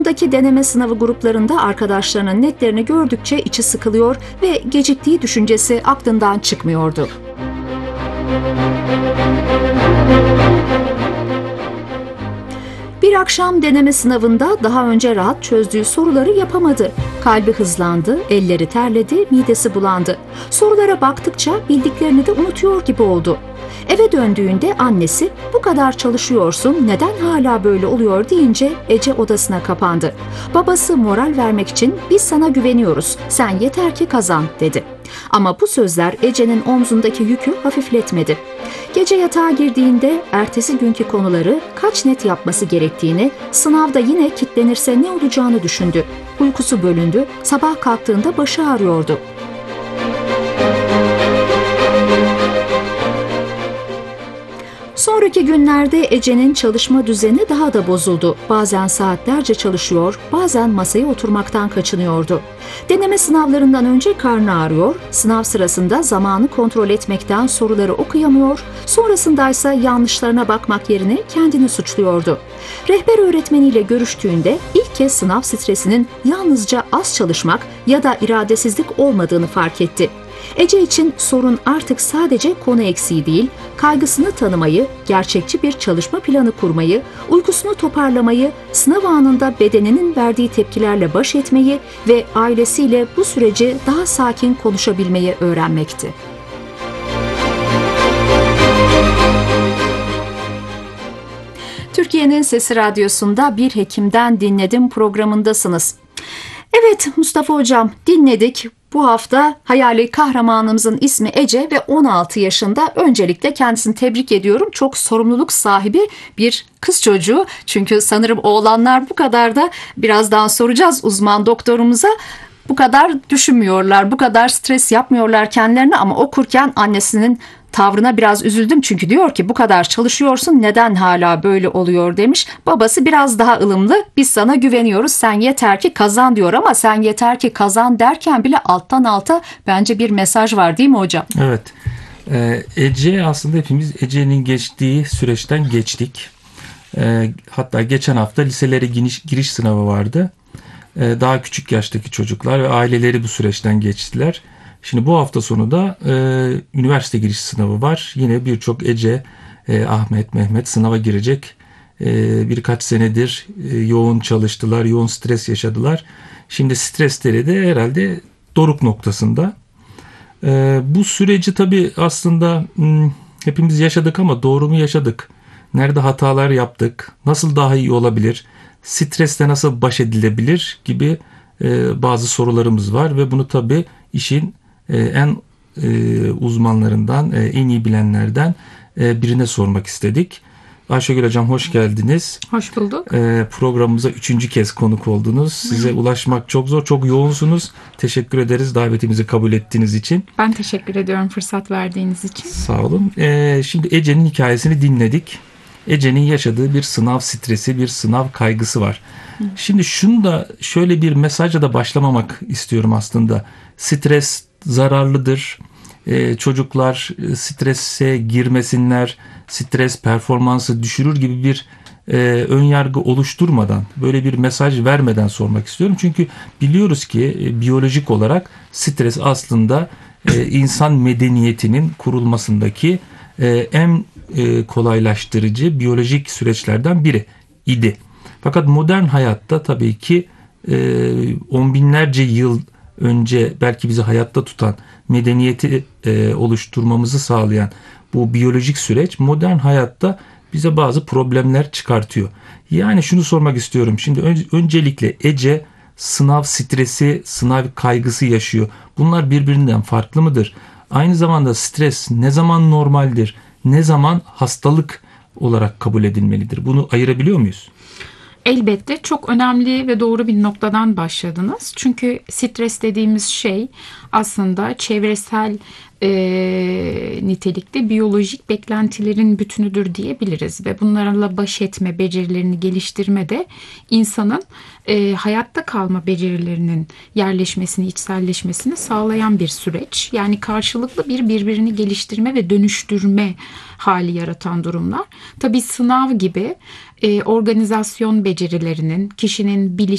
Daki deneme sınavı gruplarında arkadaşlarının netlerini gördükçe içi sıkılıyor ve geciktiği düşüncesi aklından çıkmıyordu. Bir akşam deneme sınavında daha önce rahat çözdüğü soruları yapamadı. Kalbi hızlandı, elleri terledi, midesi bulandı. Sorulara baktıkça bildiklerini de unutuyor gibi oldu. Eve döndüğünde annesi "Bu kadar çalışıyorsun, neden hala böyle oluyor?" deyince Ece odasına kapandı. Babası moral vermek için "Biz sana güveniyoruz, sen yeter ki kazan" dedi. Ama bu sözler Ece'nin omzundaki yükü hafifletmedi. Gece yatağa girdiğinde ertesi günkü konuları kaç net yapması gerektiğini, sınavda yine kitlenirse ne olacağını düşündü. Uykusu bölündü, sabah kalktığında başı ağrıyordu. Sonraki günlerde Ece'nin çalışma düzeni daha da bozuldu. Bazen saatlerce çalışıyor, bazen masaya oturmaktan kaçınıyordu. Deneme sınavlarından önce karnı ağrıyor, sınav sırasında zamanı kontrol etmekten soruları okuyamıyor, sonrasındaysa yanlışlarına bakmak yerine kendini suçluyordu. Rehber öğretmeniyle görüştüğünde ilk kez sınav stresinin yalnızca az çalışmak ya da iradesizlik olmadığını fark etti. Ece için sorun artık sadece konu eksiği değil, kaygısını tanımayı, gerçekçi bir çalışma planı kurmayı, uykusunu toparlamayı, sınav anında bedeninin verdiği tepkilerle baş etmeyi ve ailesiyle bu süreci daha sakin konuşabilmeyi öğrenmekti. Türkiye'nin Sesi Radyosu'nda Bir Hekimden Dinledim programındasınız. Evet Mustafa Hocam, dinledik. Bu hafta hayali kahramanımızın ismi Ece ve 16 yaşında. Öncelikle kendisini tebrik ediyorum. Çok sorumluluk sahibi bir kız çocuğu. Çünkü sanırım oğlanlar bu kadar da, birazdan soracağız uzman doktorumuza, bu kadar düşünmüyorlar, bu kadar stres yapmıyorlar kendilerine, ama okurken annesinin tavrına biraz üzüldüm. Çünkü diyor ki "Bu kadar çalışıyorsun, neden hala böyle oluyor?" demiş. Babası biraz daha ılımlı. "Biz sana güveniyoruz, sen yeter ki kazan" diyor, ama sen yeter ki kazan derken bile alttan alta bence bir mesaj var, değil mi hocam? Evet. Ece, aslında hepimiz Ece'nin geçtiği süreçten geçtik. Hatta geçen hafta liselere giriş sınavı vardı. Daha küçük yaştaki çocuklar ve aileleri bu süreçten geçtiler. Şimdi bu hafta sonu da üniversite giriş sınavı var. Yine birçok Ece, Ahmet, Mehmet sınava girecek. Birkaç senedir yoğun çalıştılar, yoğun stres yaşadılar. Şimdi stresleri de herhalde doruk noktasında. Bu süreci tabii aslında hepimiz yaşadık, ama doğru mu yaşadık? Nerede hatalar yaptık? Nasıl daha iyi olabilir? Stresle nasıl baş edilebilir gibi bazı sorularımız var ve bunu tabii işin en uzmanlarından, en iyi bilenlerden birine sormak istedik. Ayşegül Hocam, hoş geldiniz. Hoş bulduk. Programımıza 3. kez konuk oldunuz. Size ulaşmak çok zor, çok yoğunsunuz. Teşekkür ederiz davetimizi kabul ettiğiniz için. Ben teşekkür ediyorum fırsat verdiğiniz için. Sağ olun. Şimdi Ece'nin hikayesini dinledik. Ece'nin yaşadığı bir sınav stresi, bir sınav kaygısı var. Şimdi şunu da, şöyle bir mesajla da başlamamak istiyorum aslında. Stres zararlıdır. Çocuklar strese girmesinler. Stres performansı düşürür gibi bir ön yargı oluşturmadan, böyle bir mesaj vermeden sormak istiyorum. Çünkü biliyoruz ki biyolojik olarak stres aslında insan medeniyetinin kurulmasındaki en kolaylaştırıcı biyolojik süreçlerden biri idi. Fakat modern hayatta tabii ki on binlerce yıl önce belki bizi hayatta tutan, medeniyeti oluşturmamızı sağlayan bu biyolojik süreç modern hayatta bize bazı problemler çıkartıyor. Yani şunu sormak istiyorum. Şimdi öncelikle Ece sınav stresi, sınav kaygısı yaşıyor. Bunlar birbirinden farklı mıdır? Aynı zamanda stres ne zaman normaldir? Ne zaman hastalık olarak kabul edilmelidir? Bunu ayırabiliyor muyuz? Elbette çok önemli ve doğru bir noktadan başladınız. Çünkü stres dediğimiz şey aslında çevresel nitelikte biyolojik beklentilerin bütünüdür diyebiliriz. Ve bunlarla baş etme becerilerini geliştirme de insanın hayatta kalma becerilerinin yerleşmesini, içselleşmesini sağlayan bir süreç. Yani karşılıklı birbirini geliştirme ve dönüştürme hali yaratan durumlar. Tabii sınav gibi organizasyon becerilerinin, kişinin